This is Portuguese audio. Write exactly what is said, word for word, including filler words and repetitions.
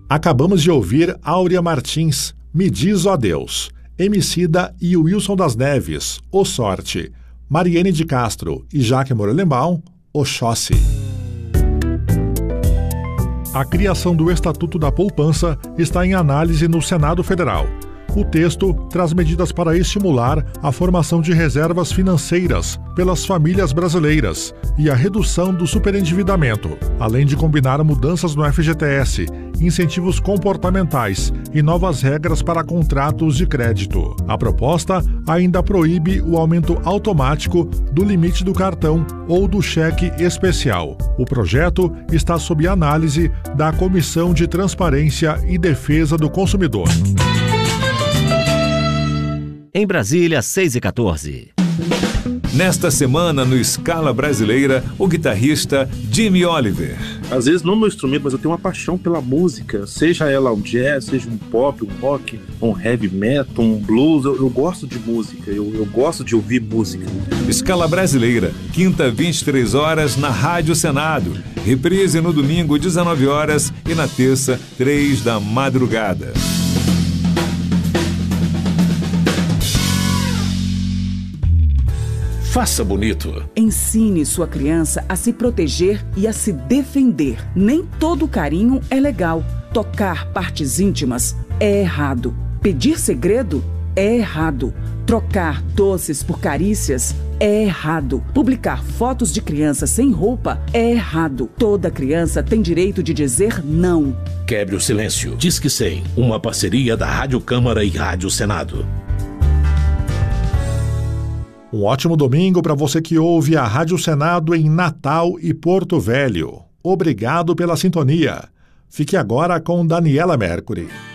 Acabamos de ouvir Áurea Martins, Me Diz, Ó Deus, Emicida e Wilson das Neves, O Sorte, Mariene de Castro e Jaque Morelenbaum, Oxóssi. A criação do Estatuto da Poupança está em análise no Senado Federal. O texto traz medidas para estimular a formação de reservas financeiras pelas famílias brasileiras e a redução do superendividamento, além de combinar mudanças no F G T S, incentivos comportamentais e novas regras para contratos de crédito. A proposta ainda proíbe o aumento automático do limite do cartão ou do cheque especial. O projeto está sob análise da Comissão de Transparência e Defesa do Consumidor. Em Brasília, seis e quatorze. Nesta semana, no Escala Brasileira, o guitarrista Jimmy Oliver. Às vezes não no instrumento, mas eu tenho uma paixão pela música, seja ela um jazz, seja um pop, um rock, um heavy metal, um blues, eu, eu gosto de música, eu, eu gosto de ouvir música. Escala Brasileira, quinta, vinte e três horas, na Rádio Senado. Reprise no domingo, dezenove horas e na terça, três da madrugada. Faça bonito. Ensine sua criança a se proteger e a se defender. Nem todo carinho é legal. Tocar partes íntimas é errado. Pedir segredo é errado. Trocar doces por carícias é errado. Publicar fotos de crianças sem roupa é errado. Toda criança tem direito de dizer não. Quebre o silêncio. Disque cem, uma parceria da Rádio Câmara e Rádio Senado. Um ótimo domingo para você que ouve a Rádio Senado em Natal e Porto Velho. Obrigado pela sintonia. Fique agora com Daniela Mercury.